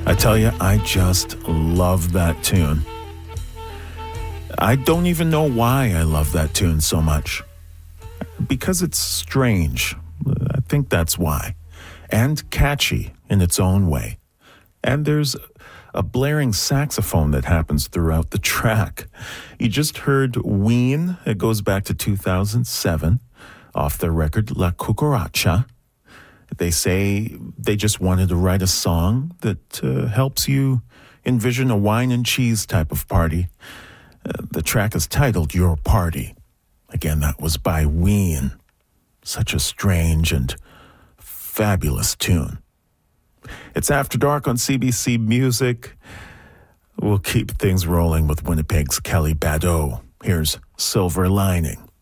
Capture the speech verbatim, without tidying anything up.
I tell you, I just love that tune. I don't even know why I love that tune so much. Because it's strange. I think that's why. And catchy in its own way. And there's a blaring saxophone that happens throughout the track. You just heard Ween. It goes back to two thousand seven off their record La Cucaracha. They say they just wanted to write a song that uh, helps you envision a wine and cheese type of party. Uh, the track is titled Your Party. Again, that was by Ween. Such a strange and fabulous tune. It's After Dark on C B C Music. We'll keep things rolling with Winnipeg's Kelly Badeau. Here's Silver Lining.